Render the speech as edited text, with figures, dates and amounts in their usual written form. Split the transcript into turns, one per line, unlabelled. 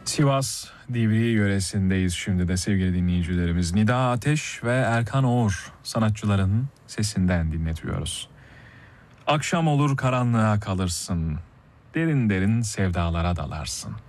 Sivas Divriği yöresindeyiz şimdi de sevgili dinleyicilerimiz. Nida Ateş ve Erkan Oğur sanatçıların sesinden dinletiyoruz. Akşam olur karanlığa kalırsın, derin derin sevdalara dalarsın.